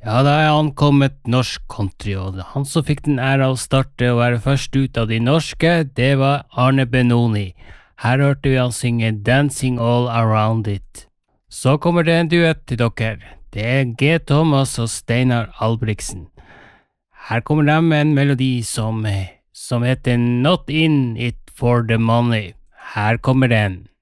Ja, da er ankommet norsk country, og han som fikk den ære av å starte og være først ut av de norske, det var Arne Benoni. Her hørte vi han synge Dancing All Around It. Så kommer det en duett til dere. Det er G. Thomas og Steinar Albrigtsen. Her kommer de med en melodi som heter Not In It For The Money. Her kommer den.